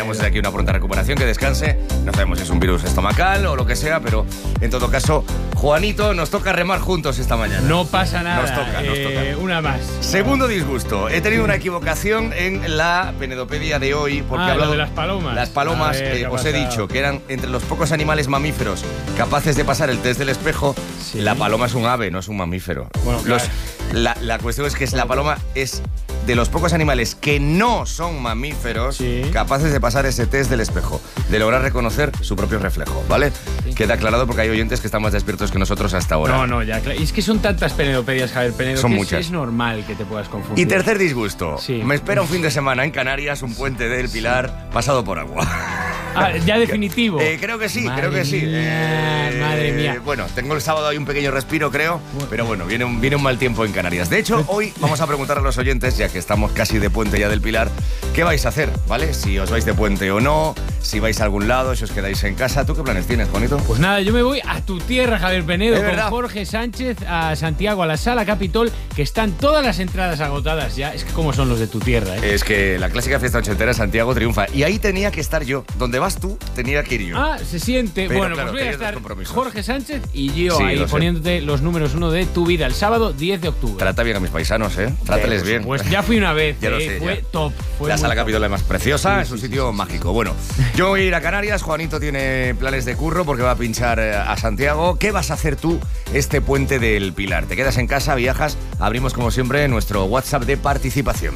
deseamos desde aquí una pronta recuperación, que descanse. No sabemos si es un virus estomacal o lo que sea, pero en todo caso, Juanito, nos toca remar juntos esta mañana. No pasa nada. Nos toca. Una más. Segundo disgusto. He tenido una equivocación en la penedopedia de hoy porque he hablado de las palomas. Las palomas, os he dicho que eran entre los pocos animales mamíferos capaces de pasar el test del espejo. Sí. La paloma es un ave, no es un mamífero. Bueno, claro. La cuestión es que la paloma es de los pocos animales que no son mamíferos capaces de pasar ese test del espejo, de lograr reconocer su propio reflejo, ¿vale? Sí. Queda aclarado porque hay oyentes que están más despiertos que nosotros hasta ahora. No, ya, claro. Y es que son tantas penedopedias, Javier Penedo, son que muchas. Es normal que te puedas confundir. Y tercer disgusto. Sí. Me espera un fin de semana en Canarias, un puente del Pilar pasado por agua. Ya definitivo. Creo que sí, madre creo que sí. Madre mía. Bueno, tengo el sábado ahí un pequeño respiro, creo, pero bueno, viene un mal tiempo en Canarias. De hecho, hoy vamos a preguntar a los oyentes, ya que estamos casi de puente ya del Pilar, ¿qué vais a hacer? ¿Vale? Si os vais de puente o no, si vais a algún lado, si os quedáis en casa. ¿Tú qué planes tienes, Juanito? Pues nada, yo me voy a tu tierra, Javier Penedo, con verdad? Jorge Sánchez a Santiago, a la Sala Capitol, que están todas las entradas agotadas ya. Es que como son los de tu tierra, ¿eh? Es que la clásica fiesta ochentera de Santiago triunfa. Y ahí tenía que estar yo. Donde vas tú, tenía que ir yo. Se siente. Pero, bueno, claro, pues voy a estar compromisos. Jorge Sánchez y yo Sí, ahí poniéndote los números 1 de tu vida el sábado 10 de octubre. Trata bien a mis paisanos, ¿eh? Tráteles bien. Pues ya fui una vez, ya lo sé, fue ya. top. Fue la Sala top. Capitol es más preciosa, es un sitio mágico. Bueno, yo voy a ir a Canarias, Juanito tiene planes de curro porque va a pinchar a Santiago. ¿Qué vas a hacer tú este puente del Pilar? ¿Te quedas en casa, viajas? Abrimos como siempre nuestro WhatsApp de participación.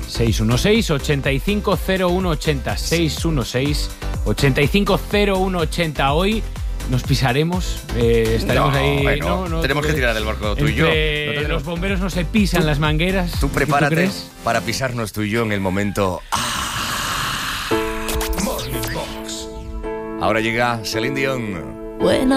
616-850180. 616-850180. Hoy nos pisaremos, estaremos ahí. No, tenemos que tirar del barco tú y yo. Los bomberos no se pisan las mangueras. Tú prepárate para pisarnos tú y yo en el momento. Ahora llega Celine Dion.